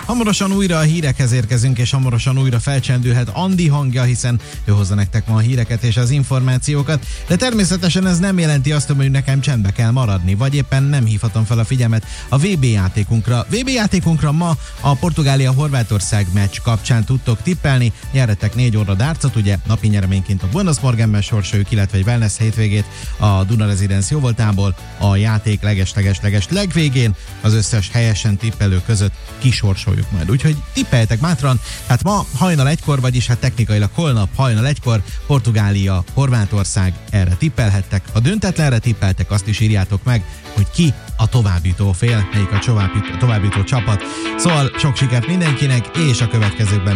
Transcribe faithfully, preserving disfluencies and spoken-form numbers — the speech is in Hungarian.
Hamarosan újra a hírekhez érkezünk, és hamarosan újra felcsendülhet Andi hangja, hiszen ő hozza nektek ma a híreket és az információkat, de természetesen ez nem jelenti azt, hogy nekem csendbe kell maradni, vagy éppen nem hívhatom fel a figyelmet a vé bé játékunkra. vé bé játékunkra ma a Portugália-Horvátország meccs kapcsán tudtok tippelni, nyerretek négy óra dárcot, ugye napi nyereményként a Bonus Morganben sorsoljuk, illetve egy wellness hétvégét a Duna Residence jóvoltából a játék leges-leges-leges legvégén az összes helyesen tippelő között kisorsoljuk majd. Úgyhogy tippeljetek bátran, hát ma hajnal egykor, vagyis hát technikailag holnap hajnal egykor Portugália, Horvátország, erre tippelhettek. Ha döntetlenre tippeltek, azt is írjátok meg, hogy ki a továbbjutó fél, melyik a továbbjutó, továbbjutó csapat. Szóval sok sikert mindenkinek, és a következőkben